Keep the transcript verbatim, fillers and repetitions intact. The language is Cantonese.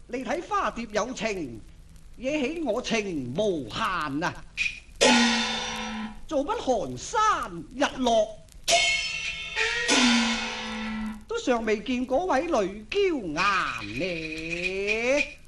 你睇花蝶有情，惹起我情無限啊！做不寒山日落，都尚未見嗰位女嬌顏呢。